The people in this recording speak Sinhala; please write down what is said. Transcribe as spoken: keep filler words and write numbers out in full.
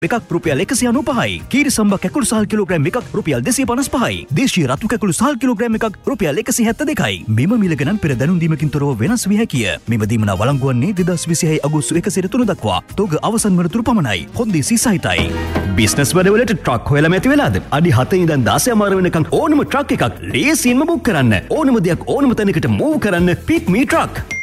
එකක් රුපියල් එකසිය අනූපහයි. කීරි සම්බ කැකුළු සහල් කිලෝග්‍රෑම් එකක් රුපියල් දෙසිය පනස් පහයි. දේශීය රතු කැකුළු සහල් කිලෝග්‍රෑම් එකක් රුපියල් එකසිය හැත්තෑ දෙකයි. මෙම මිල ගණන් පෙර දැනුම් දීමකින් තොරව වෙනස් විය හැකිය. මෙම දීමන වළංගු වන්නේ දෙදහස් විසිහය අගෝස්තු එකසිය තුන දක්වා. තෝග අවසන් වන තුරු පමණයි. හොන්දේසි සහිතයි. බිස්නස් වැඩවලට ට්‍රක් හොයලා මැති වෙලාද? අඩි හතේ ඉඳන් දාසය මාර වෙනකන් ඕනම ට්‍රක් එකක් ලේසියෙන්ම බුක් කරන්න. ඕනම දෙයක් ඕනම තැනකට මූව් කරන්න පික් මී ට්‍රක්.